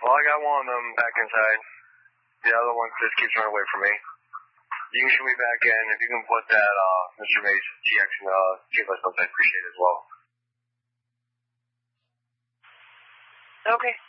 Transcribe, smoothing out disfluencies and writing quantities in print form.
Well, I got one of them back inside. The other one just keeps running away from me. You can shoot me back in. If you can put that Mr. Mace GX in the Team List, I'd appreciate it as well. Okay.